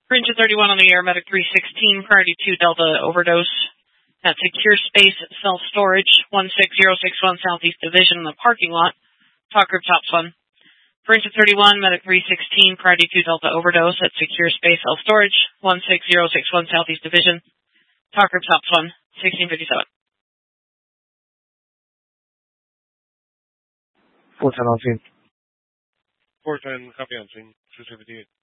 For engine 31 on the air, medic 316, priority 2 Delta overdose at Secure Space Self-Storage, 16061 Southeast Division in the parking lot. Talk group tops 1. For engine 31, medic 316, priority 2 Delta overdose at Secure Space Self-Storage, 16061 Southeast Division. Talk group tops 1, 1657. 410 on scene. 410, copy on scene, 278.